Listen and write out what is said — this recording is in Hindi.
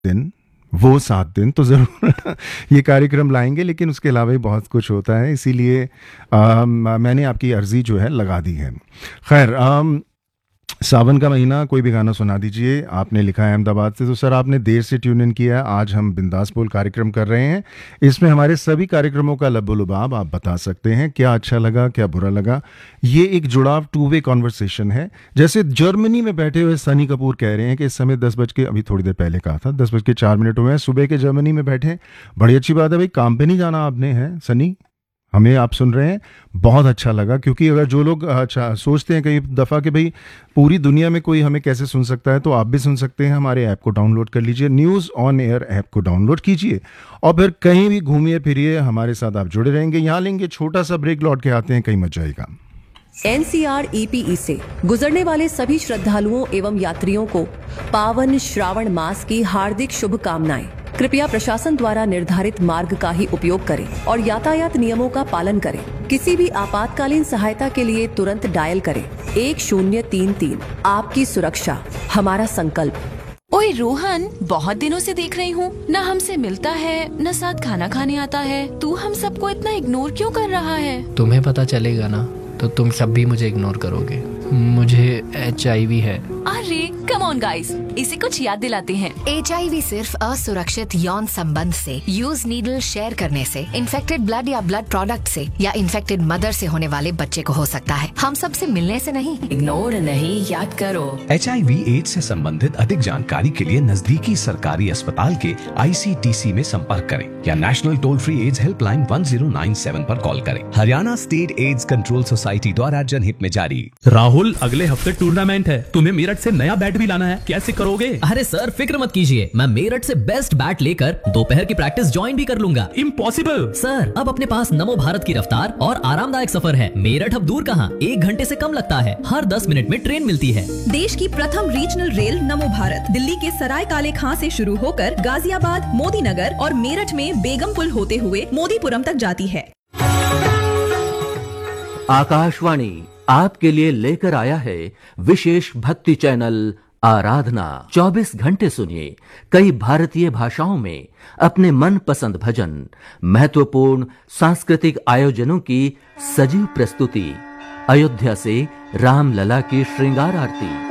दिन, वो 7 दिन तो ज़रूर ये कार्यक्रम लाएंगे, लेकिन उसके अलावा भी बहुत कुछ होता है, इसीलिए मैंने आपकी अर्ज़ी जो है लगा दी है। खैर, सावन का महीना, कोई भी गाना सुना दीजिए। आपने लिखा है अहमदाबाद से, तो सर आपने देर से ट्यून इन किया है। आज हम बिंदास बोल कार्यक्रम कर रहे हैं, इसमें हमारे सभी कार्यक्रमों का लबो-लुबाब आप बता सकते हैं, क्या अच्छा लगा, क्या बुरा लगा। ये एक जुड़ाव, टू वे कॉन्वर्सेशन है। जैसे जर्मनी में बैठे हुए सनी कपूर कह रहे हैं कि इस समय 10 बज के, अभी थोड़ी देर पहले कहा था 10 बज के 4 मिनट हुए हैं, सुबह के जर्मनी में बैठे। बड़ी अच्छी बात है भाई, काम पे नहीं जाना आपने, है सनी, हमें आप सुन रहे हैं, बहुत अच्छा लगा। क्योंकि अगर जो लोग अच्छा सोचते हैं कई दफ़ा कि भाई पूरी दुनिया में कोई हमें कैसे सुन सकता है, तो आप भी सुन सकते हैं। हमारे ऐप को डाउनलोड कर लीजिए, न्यूज़ ऑन एयर ऐप को डाउनलोड कीजिए, और फिर कहीं भी घूमिए फिरिए, हमारे साथ आप जुड़े रहेंगे। यहाँ लेंगे छोटा सा ब्रेक, लौट के आते हैं, कहीं मत जाइएगा। NCR-EPE से गुजरने वाले सभी श्रद्धालुओं एवं यात्रियों को पावन श्रावण मास की हार्दिक शुभकामनाएं। कृपया प्रशासन द्वारा निर्धारित मार्ग का ही उपयोग करें और यातायात नियमों का पालन करें। किसी भी आपातकालीन सहायता के लिए तुरंत डायल करें 1033। आपकी सुरक्षा हमारा संकल्प। ओए रोहन, बहुत दिनों से देख रही हूँ, न हमसे मिलता है, न साथ खाना खाने आता है। तू हम सबको इतना इग्नोर क्यों कर रहा है? तुम्हें पता चलेगा ना, तो तुम सब भी मुझे इग्नोर करोगे। मुझे HIV है। अरे कम ऑन गाइस, इसे कुछ याद दिलाते हैं। HIV सिर्फ असुरक्षित यौन संबंध से, यूज नीडल शेयर करने से, इन्फेक्टेड ब्लड या ब्लड प्रोडक्ट से, या इन्फेक्टेड मदर से होने वाले बच्चे को हो सकता है। हम सब से मिलने से नहीं। इग्नोर नहीं, याद करो। HIV एड्स से संबंधित अधिक जानकारी के लिए नजदीकी सरकारी अस्पताल के ICTC में संपर्क करें या national toll free ads helpline 1097 पर कॉल करें। Haryana state AIDS control society द्वारा जनहित में जारी। राहुल, अगले हफ्ते टूर्नामेंट है, तुम्हें मेरठ से नया बैट भी लाना है, कैसे करोगे? अरे सर फिक्र मत कीजिए, मैं मेरठ से बेस्ट बैट लेकर दोपहर की प्रैक्टिस ज्वाइन भी कर लूंगा। इम्पॉसिबल सर, अब अपने पास नमो भारत की रफ्तार और आरामदायक सफर है। मेरठ अब दूर कहाँ, 1 घंटे से कम लगता है। हर 10 मिनट में ट्रेन मिलती है। देश की प्रथम रीजनल रेल नमो भारत दिल्ली के सराय काले खां से शुरू होकर गाजियाबाद, मोदी नगर और मेरठ में बेगमपुल होते हुए मोदीपुरम तक जाती है। आकाशवाणी आपके लिए लेकर आया है विशेष भक्ति चैनल आराधना। 24 घंटे सुनिए कई भारतीय भाषाओं में अपने मनपसंद भजन, महत्वपूर्ण सांस्कृतिक आयोजनों की सजीव प्रस्तुति, अयोध्या से रामलला की श्रृंगार आरती,